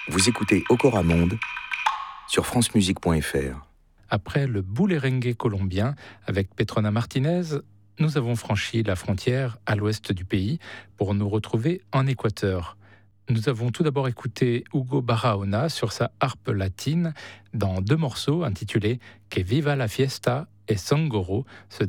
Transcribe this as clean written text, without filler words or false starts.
Vous écoutez Okora Monde sur francemusique.fr. Après le boulerengue colombien avec Petrona Martinez, nous avons franchi la frontière à l'ouest du pays pour nous retrouver en Équateur. Nous avons tout d'abord écouté Hugo Barahona sur sa harpe latine dans deux morceaux intitulés Que viva la fiesta et Sangoro, ce